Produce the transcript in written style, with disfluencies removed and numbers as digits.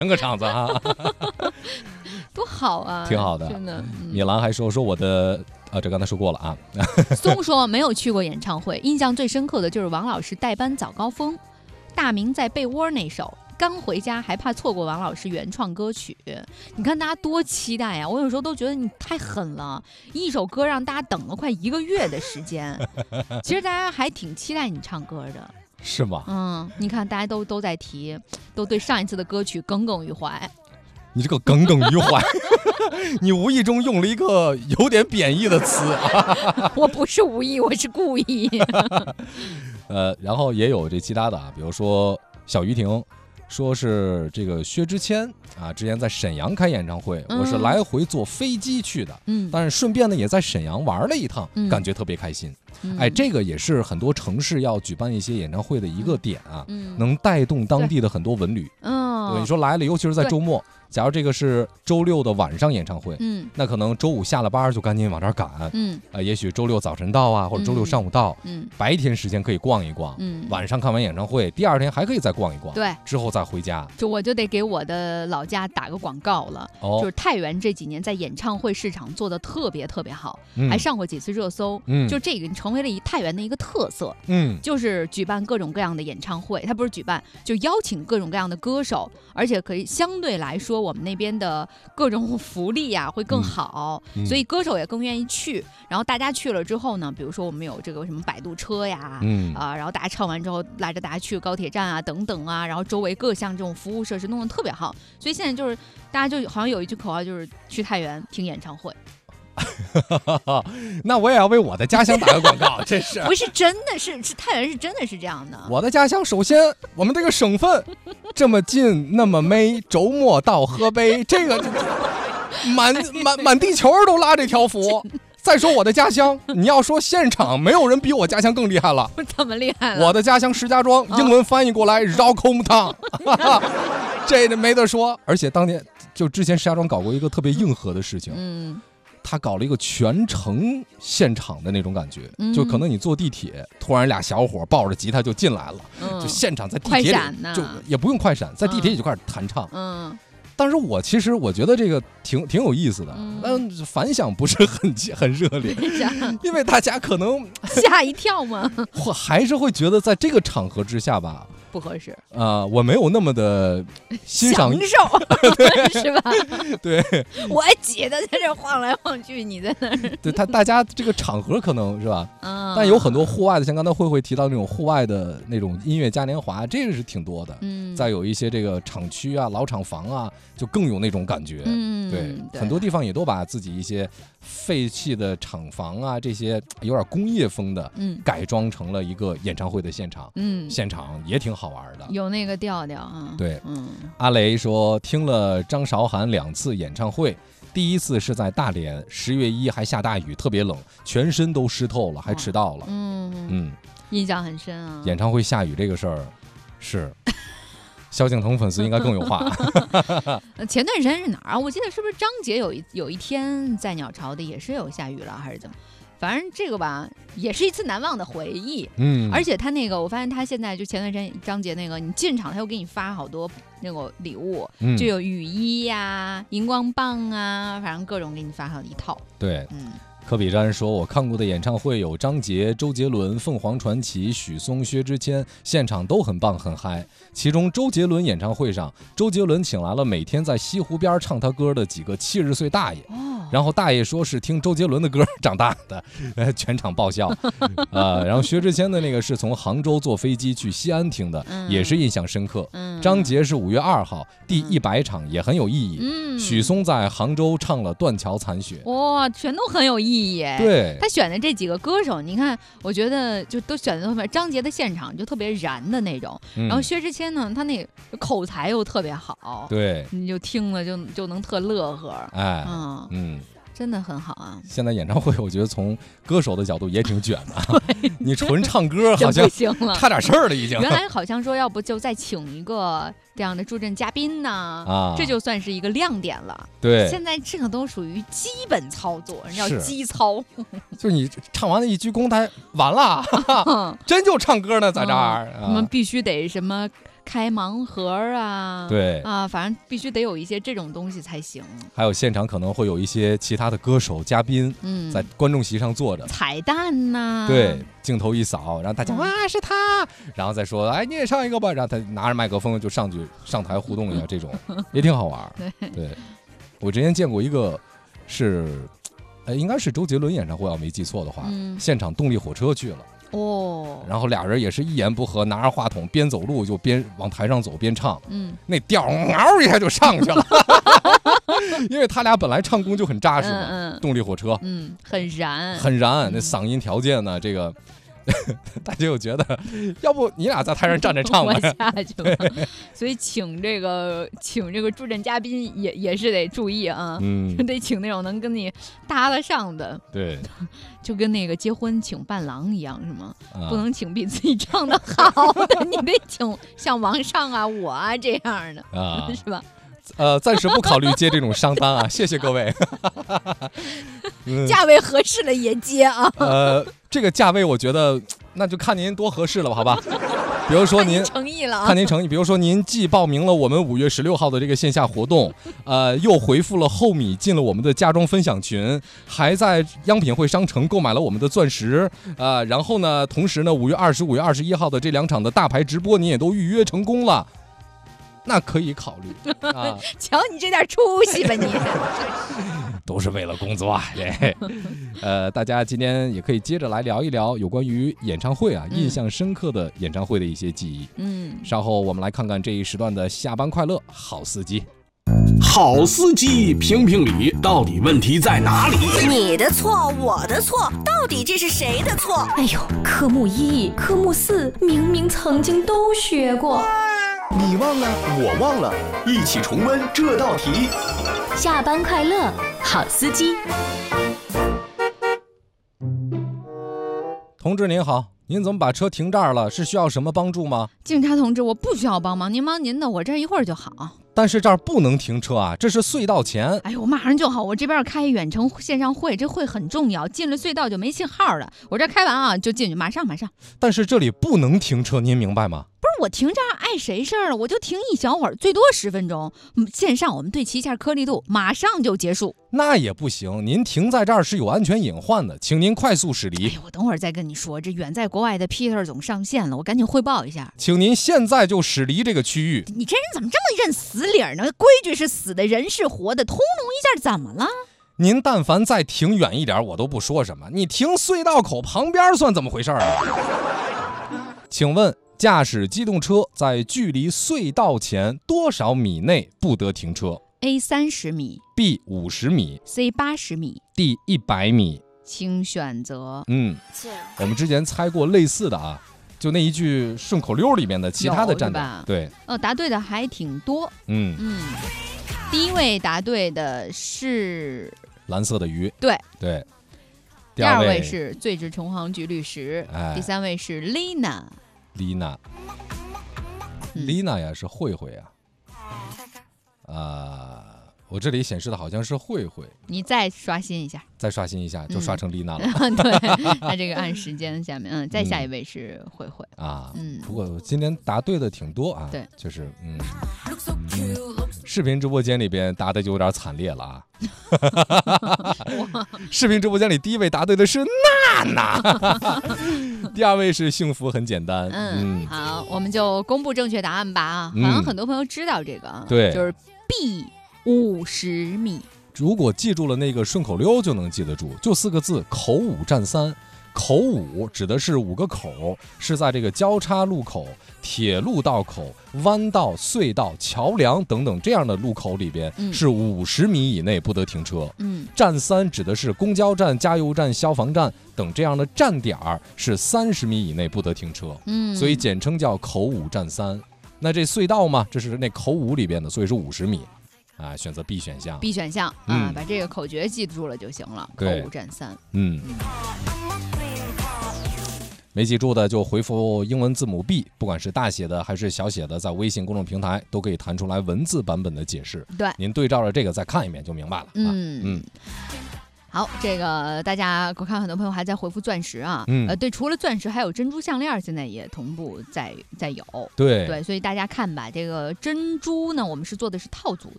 个场子啊， 多好啊， 挺好的。 真的。 米兰还说我的这刚才说过了啊。 松说没有去过演唱会，印象最深刻的就是王老师代班早高峰，大明在被窝那首。刚回家还怕错过王老师原创歌曲，你看大家多期待呀！我有时候都觉得你太狠了，一首歌让大家等了快1个月的时间。其实大家还挺期待你唱歌的， 是吗？ 你看大家都在提，都对上一次的歌曲耿耿于怀。 你这个耿耿于怀，你无意中用了一个有点贬义的词啊。 我不是无意，我是故意。 然后也有这其他的啊，比如说小于婷。说是这个薛之谦啊，之前在沈阳开演唱会，我是来回坐飞机去的，但是顺便呢也在沈阳玩了一趟，感觉特别开心。这个也是很多城市要举办一些演唱会的一个点啊，能带动当地的很多文旅。对，你说来了，尤其是在周末，假如这个是周六的晚上演唱会，那可能周五下了班就赶紧往这儿赶，也许周六早晨到啊，或者周六上午到，白天时间可以逛一逛，晚上看完演唱会，第二天还可以再逛一逛， 对， 之后再回家。 我就得给我的老家打个广告了，就是太原这几年在演唱会市场做的特别特别好，还上过几次热搜，就这个成为了太原的一个特色，就是举办各种各样的演唱会，它不是举办，就邀请各种各样的歌手，而且可以相对来说我们那边的各种福利啊会更好，所以歌手也更愿意去。然后大家去了之后呢，比如说我们有这个什么摆渡车呀，然后大家唱完之后拉着大家去高铁站啊等等啊，然后周围各项这种服务设施弄得特别好，所以现在就是大家就好像有一句口号，就是去太原听演唱会。 那我也要为我的家乡打个广告，这是不是真的是太原是真的是这样的。 我的家乡，首先我们这个省份这么近那么美，周末到河北，这个满地球都拉这条幅。再说我的家乡，你要说现场，没有人比我家乡更厉害了。 怎么厉害了？ 我的家乡石家庄，英文翻译过来绕空汤，这没得说。而且当年就之前石家庄搞过一个特别硬核的事情，他搞了一个全程现场的那种感觉，就可能你坐地铁，突然俩小伙抱着吉他就进来了，就现场在地铁里就也不用快闪，在地铁里就开始弹唱。但是其实我觉得这个挺有意思的，但反响不是很热烈，因为大家可能吓一跳嘛， 或还是会觉得在这个场合之下吧。 不合适我没有那么的欣赏享受是吧？ 对， 我还挤得在这晃来晃去，你在那儿。 对大家这个场合可能是吧？但有很多户外的，像刚才慧提到那种户外的那种音乐嘉年华，这个是挺多的。再有一些这个厂区啊、老厂房啊，就更有那种感觉。对，很多地方也都把自己一些废弃的厂房啊，这些有点工业风的，改装成了一个演唱会的现场。现场也挺好玩的， 有那个调调啊。 对，阿雷说听了张韶涵2次演唱会，第一次是在大连，10月1还下大雨，特别冷，全身都湿透了，还迟到了。 印象很深啊。 演唱会下雨这个事儿是。萧敬腾粉丝应该更有话。 前段时间是哪儿啊？我记得是不是张杰有一天在鸟巢的也是有下雨了，还是怎么？反正这个吧，也是一次难忘的回忆。而且他那个，我发现他现在就前段时间张杰那个，你进场他又给你发好多那个礼物，就有雨衣呀、荧光棒啊，反正各种给你发好一套。 对，科比詹说，我看过的演唱会有张杰、周杰伦、凤凰传奇、许嵩、薛之谦，现场都很棒很嗨。其中周杰伦演唱会上，周杰伦请来了每天在西湖边唱他歌的几个70岁大爷，然后大爷说是听周杰伦的歌长大的，全场爆笑。然后薛之谦的那个是从杭州坐飞机去西安听的，也是印象深刻。张杰是5月2号第100场，也很有意义。许嵩在杭州唱了《断桥残雪》， 哇，全都很有意义。 对， 他选的这几个歌手，你看，我觉得就都选的特别。张杰的现场就特别燃的那种，然后薛之谦呢，他那口才又特别好， 对， 你就听了就能特乐呵。真的很好啊！ 现在演唱会，我觉得从歌手的角度也挺卷的。你纯唱歌好像差点事儿了，已经。 原来好像说要不就再请一个这样的助阵嘉宾呢，这就算是一个亮点了。 对， 现在这个都属于基本操作，人叫基操。 就是你唱完了一鞠躬，他完了，真就唱歌呢，在这儿。 我们必须得什么开盲盒啊， 对啊，反正必须得有一些这种东西才行。 还有现场可能会有一些其他的歌手嘉宾，在观众席上坐着， 彩蛋呐， 对，镜头一扫，然后大家哇是他，然后再说哎你也上一个吧，然后他拿着麦克风就上台互动一下，这种也挺好玩。对，我之前见过一个是。应该是周杰伦演唱会，要没记错的话，现场动力火车去了然后俩人也是一言不合，拿着话筒边走路就边往台上走边唱，那调嗷一下就上去了，因为他俩本来唱功就很扎实嘛，动力火车， 很燃， 那嗓音条件呢，这个。大家就觉得，要不你俩在台上站着唱吧， 下去了。所以请这个助阵嘉宾也是得注意啊，得请那种能跟你搭得上的。 对， 就跟那个结婚请伴郎一样，是吗？不能请比自己唱的好的，你得请像王上啊、我啊这样的是吧？ 暂时不考虑接这种商单啊，谢谢各位。 价位合适了也接啊。 这个价位我觉得那就看您多合适了，好吧？比如说您诚意了， 看您诚意。比如说您既报名了我们5月16号的这个线下活动，又回复了后米进了我们的家装分享群，还在央品汇商城购买了我们的钻石，然后呢，同时呢，5月20、5月21号的这2场的大牌直播您也都预约成功了。那可以考虑啊！ 瞧你这点出息吧你！ 都是为了工作啊！大家今天也可以接着来聊一聊有关于演唱会啊，印象深刻的演唱会的一些记忆。稍后我们来看看这一时段的下班快乐好司机。 好司机评评理，到底问题在哪里？ 你的错，我的错，到底这是谁的错？ 哎呦，科目1、科目4明明曾经都学过。 你忘了，我忘了，一起重温这道题。 下班快乐，好司机。 同志您好，您怎么把车停这儿了？是需要什么帮助吗？ 警察同志，我不需要帮忙，您忙您的，我这一会儿就好。 但是这儿不能停车啊，这是隧道前。 哎呦，我马上就好，我这边开远程线上会，这会很重要，进了隧道就没信号了。我这开完啊就进去，马上。 但是这里不能停车，您明白吗？ 不是我停这儿碍谁事儿了？我就停一小会儿，最多10分钟。线上我们对齐一下颗粒度，马上就结束。 那也不行，您停在这儿是有安全隐患的，请您快速驶离。 哎，我等会儿再跟你说。这远在国外的 Peter 总上线了，我赶紧汇报一下。 请您现在就驶离这个区域。 你这人怎么这么认死理儿呢？规矩是死的，人是活的，通融一下怎么了？ 您但凡再停远一点，我都不说什么。你停隧道口旁边算怎么回事啊？请问驾驶机动车在距离隧道前多少米内不得停车？ A 30米 B 50米 C 80米 D 100米。 请选择。 我们之前猜过类似的啊，就那一句顺口溜里面的其他的站点。对， 答对的还挺多。第一位答对的是蓝色的鱼。 对。第二位是最值城隍局律师。第3位是 Lina。 Lina 呀，是慧慧我这里显示的好像是慧慧。 你再刷新一下， 就刷成 Lina 了。 对，那这个按时间下面，再下一位是慧慧不过今天答对的挺多啊。 对， 就是视频直播间里边答的就有点惨烈了啊。视频直播间里第一位答对的是娜娜，第二位是幸福很简单。 好，我们就公布正确答案吧啊！好像很多朋友知道这个， 对， 就是 B 50米。 如果记住了那个顺口溜就能记得住，就4个字：口5占3。口5指的是5个口，是在这个交叉路口、铁路道口、弯道、隧道、桥梁等等这样的路口里边，是50米以内不得停车。占3指的是公交站、加油站、消防站等这样的站点是30米以内不得停车。所以简称叫口5占3。那这隧道嘛，这是那口5里边的，所以是50米。选择 B 选项。 B 选项把这个口诀记住了就行了。口5占3。 没记住的就回复英文字母 B， 不管是大写的还是小写的，在微信公众平台都可以弹出来文字版本的解释。 对， 您对照着这个再看一遍就明白了。 好，这个大家我看很多朋友还在回复钻石啊，对，除了钻石，还有珍珠项链，现在也同步在有。 对， 所以大家看吧，这个珍珠呢，我们是做的是套组